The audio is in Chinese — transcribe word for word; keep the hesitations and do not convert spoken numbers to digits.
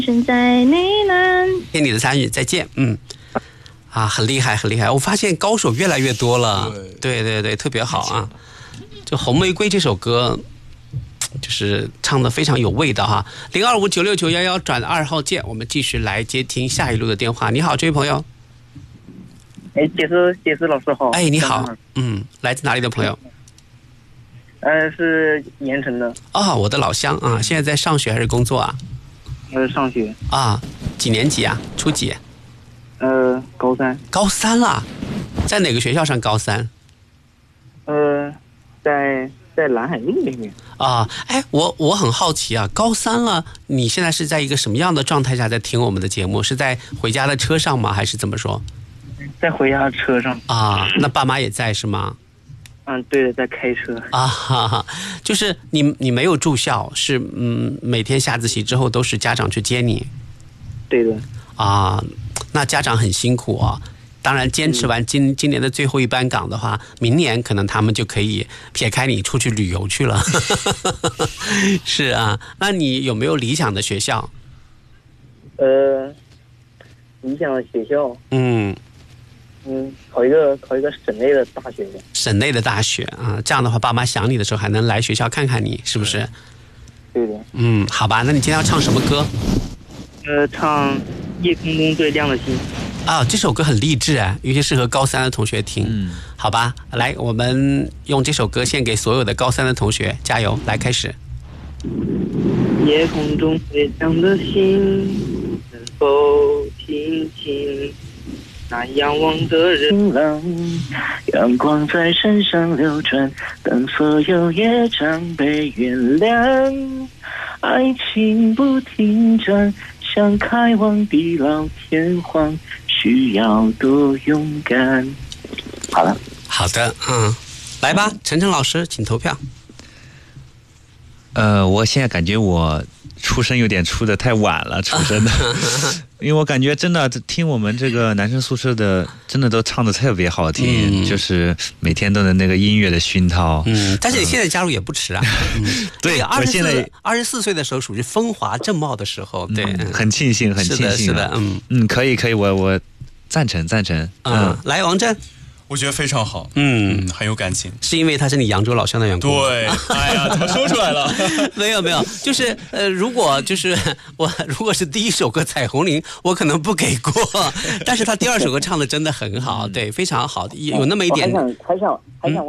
身在内南。 谢谢你的参与，再见。嗯，啊，很厉害，很厉害！我发现高手越来越多了。对对对，特别好啊！就《红玫瑰》这首歌，就是唱的非常有味道哈。零二五九六九幺幺转二号键，我们继续来接听下一路的电话。你好，这位朋友。 哎，杰斯，杰斯老师好。 哎，你好。嗯，来自哪里的朋友？ 呃，是盐城的。 哦，我的老乡啊！现在在上学还是工作啊？ 呃，上学。 啊，几年级啊？初几？ 呃，高三。 高三啦，在哪个学校上高三？ 呃，在在蓝海路那边。 啊，哎，我我很好奇啊，高三了，你现在是在一个什么样的状态下在听我们的节目？是在回家的车上吗？还是怎么说？ 在回家的车上。 啊，那爸妈也在是吗？ 嗯，对的，在开车。 啊哈哈，就是你你没有住校，是嗯，每天下自习之后都是家长去接你。 对的。 啊，那家长很辛苦啊。当然，坚持完今今年的最后一班岗的话，明年可能他们就可以撇开你出去旅游去了。是啊，那你有没有理想的学校？ 呃，理想的学校。 嗯嗯，考一个考一个省内的大学。 省内的大学啊，这样的话，爸妈想你的时候还能来学校看看你，是不是？ 对的。 嗯，好吧，那你今天要唱什么歌？ 呃，唱《夜空中最亮的星》。 啊，这首歌很励志啊，尤其适合高三的同学听。嗯，好吧，来，我们用这首歌献给所有的高三的同学，加油！来，开始。 夜空中最亮的星，能否听清那仰望的人浪？阳光在身上流转，当所有业障被原谅，爱情不停站，想开往地老天荒，需要多勇敢。好了， 好的，嗯，来吧，晨晨老师，请投票。 呃，我现在感觉我出生有点出的太晚了，出生的，因为我感觉真的听我们这个男生宿舍的，真的都唱的特别好听，嗯、就是每天都能那个音乐的熏陶。 嗯，但是你现在加入也不迟啊。嗯、 对， 二十四二十四岁的时候属于风华正茂的时候，对， 嗯、很庆幸，很庆幸、啊， 是的，是的，嗯嗯，可以，可以，我我赞成，赞成， 嗯，嗯来，王震。 我觉得非常好， 嗯， 很有感情， 是因为他是你扬州老乡的缘故。 对，哎呀，怎么说出来了？ 没有没有，就是呃，如果就是我如果是第一首歌《彩虹铃》，我可能不给过，但是他第二首歌唱的真的很好，对，非常好，有那么一点。 还想还想还想。